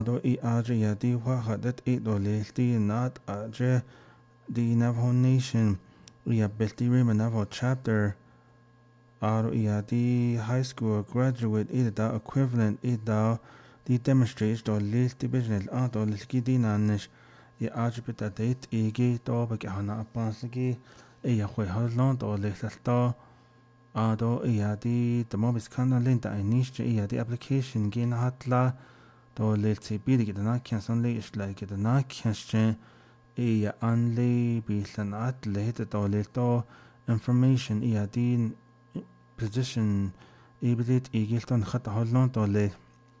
do I aja ya di wahadat I do lilti not aja the Navajo Nation ya belti rima Navajo chapter aro ya di high school graduate da equivalent da di demonstrates do lilti business do lilki di nanish ya aja bita date igi do baki hana apansigi ya khwe halon do lilta do ya di the mobis kana linda inish ya di application gin hatla do lilti bidi gidana kyanson li ishla gidana kyanshin ya anli bilan at lehit do lilto information ya di position ibidit igilton khata hollon do le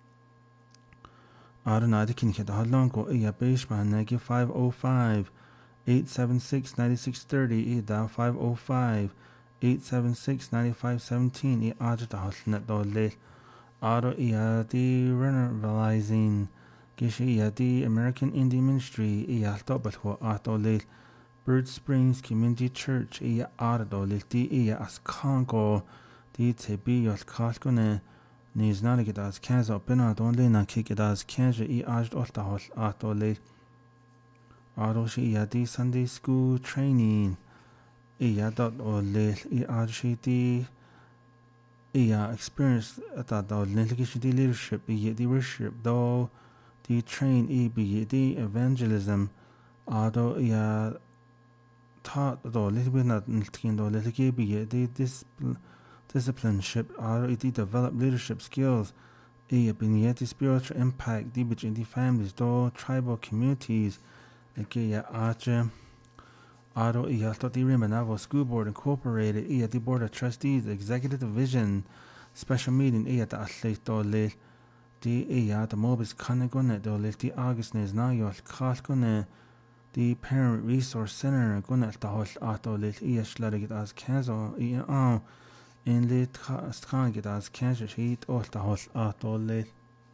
arna dikin khata hollon ko ya base managi 505 876 9630 da 505 876 9517 ajta hollnet do le aro ya di realizing gishi ya di American Indian Ministry ya tobal ho ato le Bird Springs Community Church ya ardo le di ya askango di tebi yol kalkone niz nalige das kanza bina don le na kike das kanza ajd olta hol ato le aro shi ya di Sunday school training ya dot o le aj shi di experience ata do le di leadership di worship do di train di evangelism ado ya taught do little bit not nilkin do little di discipleship aro di develop leadership skills binyeti spiritual impact di between the families do tribal communities ya ache aro to di Navajo School Board Incorporated the Board of Trustees Executive Division Special Meeting the athlete do le di the mobis kanagone do le di August nes na yol kalkone the Parent Resource Center gone ta hol ato le shlarig as kanzo in le tkan get as kanzo sheet ol ta hol ato le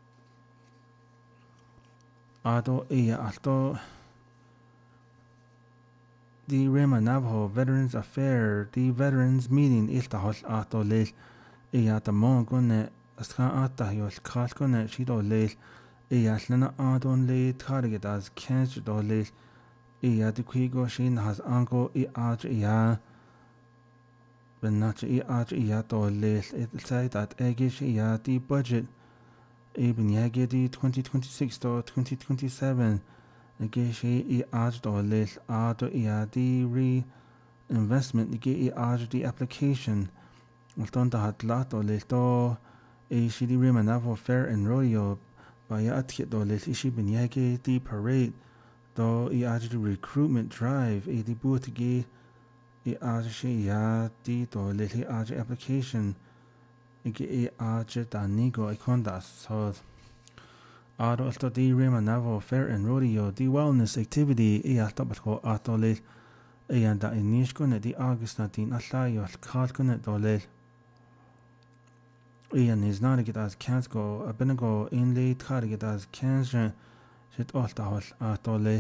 ato alto the Rema Navajo Veterans Affair the Veterans Meeting ta hol ato le the mon gone as kan ata yol kalkone shido le lana adon le target as kanzo do le the Quigo Shin has uncle aj ben not aj to list it say that egish the budget even yagedi 2026 to 2027 egish aj to list to the reinvestment aj the application ulton da hat lat to list to shidi Navajo Fair and Royal by atket to list ishi ben yagedi parade do the recruitment drive the booty di do lili application danigo ikonda so alto di Rema Navajo Fair and Rodeo the wellness activity tabako atole da inishkone di August na din allayo kalkone do le is not get as kansko abenago in le get as kanske shit alta hol atole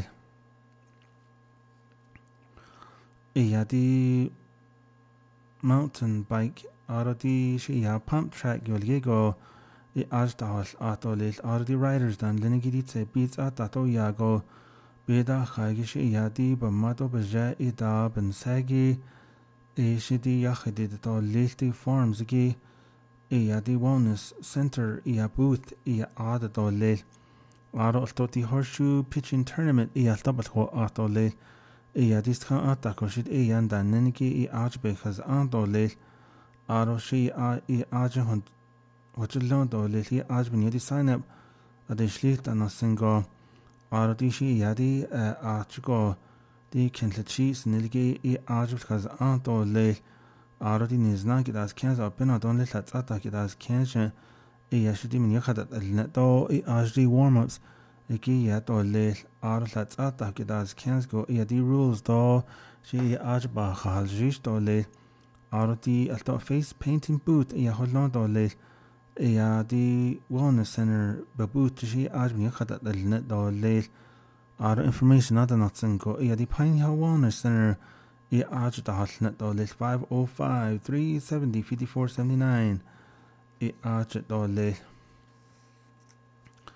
the mountain bike di pump track yolgego ajta hol atole the riders dan lenigiditse beats atato yago beda khagi di bamato beja da bensagi shidi yakhidi to lilti forms the wellness center booth ada do le alto the horseshoe pitching tournament tabat ho atole this kan atako shit dan neniki ajbe khaz do le aro shi aj hon wachlon do le ajbe ni sign up adishlit anasingo aro di shi di ajgo di kenlechi snilgi ajbe khaz do le aro di nizna ki das kanza bena don le tlata ki das kanza shidi min yakhadat al do ajdi warm ups to le tlata ki das kanzgo the rules do shi ajba khaljish do le di alto face painting booth holon do le the wellness center babut shi ajmi yakhadat al do le information ada natsingo the Pine Hill Wellness Center ajda halnet do le 505 370 5479 ajda do le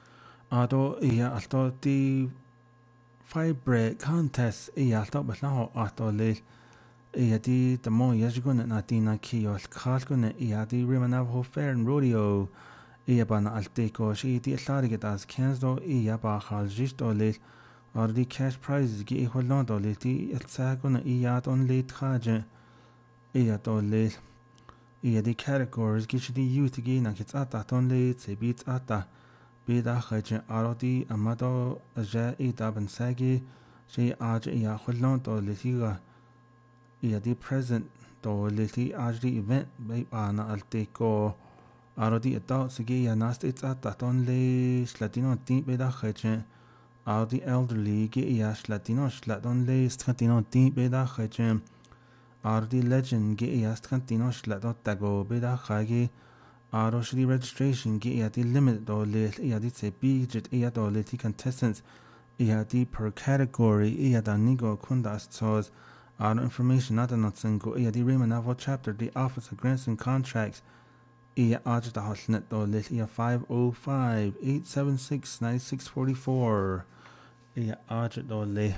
Ado iya alto di fibre contest iya alto baslaho ato le iya di demo yajgun na dina kiyol kalgun iya di rimanavo fair and rodeo iya bana alteko shi di alariget as kensdo iya ba khaljisto le or di cash prizes gi iholondo le di elsagun iya don le traje iya do le iya di categories gi di youth gi na kits ata don le tsebit ata bida khajin arodi amado aja ida bansagi shi aj iya khulon litiga iya di present liti aj di event bay ana alteko arodi adult sigi ya nast it's at ton le slatino ti bida khajin arodi elderly gi iya slatino slaton le stratino ti bida khajin arodi legend gi iya stratino slaton tago bida khagi Aroshri registration gi iati limit iati se budget iati contestants iati per category iati nigo kundas sos information not iati remanavo chapter the office of grants and contracts ia ajta hosnet 505 876 9644 ia ajta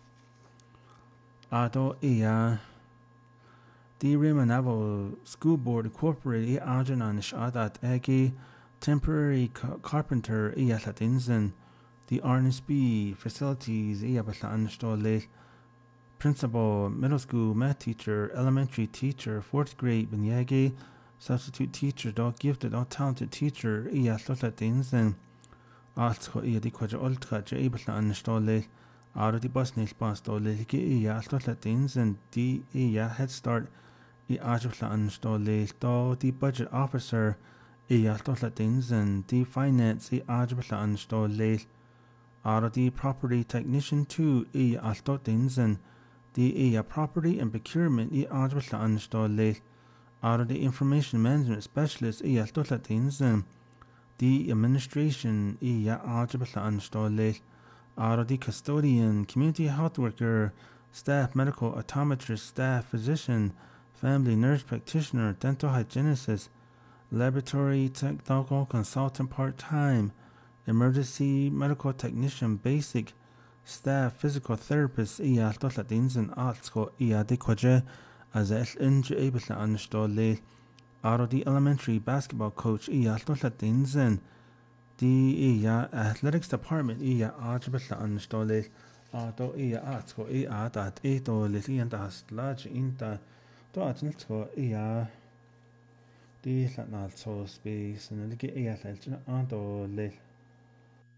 ado ia the Remanavo School Board Incorporated Ajanan Shadat Egi Temporary Carpenter Iyahlatinsen the Ernest B Facilities Iyabaslan Stole Principal Middle School Math Teacher Elementary Teacher 4th Grade Binyagi Substitute Teacher Dog Gifted or Talented Teacher Iyahlatinsen Altsko Iyadi Quadra Ultra Jabaslan Stole out of the bus nail bus Stole Iyahlatinsen the Head Start I ajabla installe do the budget officer I altotla dinsen the finance I ajabla installe out the property technician 2 I altot dinsen the property and procurement I ajabla installe out the information management specialist I altotla dinsen the administration I ajabla installe out the custodian community health worker staff medical optometrist staff physician family nurse practitioner, dental hygienist, laboratory technical consultant part-time, emergency medical technician basic, staff physical therapist iya altotla dinsen altsko iya dekwaje as inje ebla anstole aro the elementary basketball coach iya altotla dinsen the iya athletics department iya ajbla anstole ado iya altsko iya dat eto litianta hastlaj inta to atnalsko iya di latnal so space and ligi iya lalchna ando le